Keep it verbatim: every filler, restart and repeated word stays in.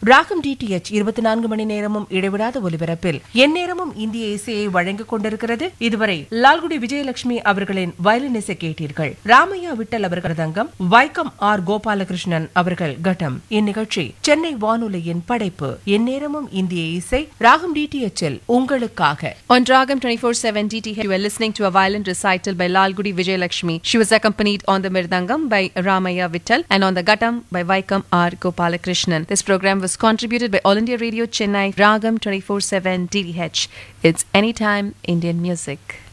ராகம் டிடிஎச் இருபத்தி நான்கு மணி நேரமும் இடைவிடாத ஒலிபரப்பில் எந்நேரமும் இந்திய இசையை வழங்கிக் கொண்டிருக்கிறது. இதுவரை லால்குடி விஜயலட்சுமி அவர்களின் வயலின் இசை கேட்டீர்கள். ராமையா விட்டல் அவர்கள் தங்கம், வைக்கம் ஆர் கோபாலகிருஷ்ணன் அவர்கள் கட்டம். இந்நிகழ்ச்சி சென்னை வானொலியின் படைப்பு. எந்நேரமும் இந்திய இசை ராகம் டிடிஎச்சில் உங்களுக்காக. On Ragam twenty-four seven D T H, you are listening to a violin recital by Lalgudi Vijayalakshmi. She was accompanied on the mirdangam by Ramaya Vittal and on the guttam by Vaikam R. Gopalakrishnan. This program was contributed by All India Radio Chennai, Ragam twenty-four seven D T H. It's anytime Indian music.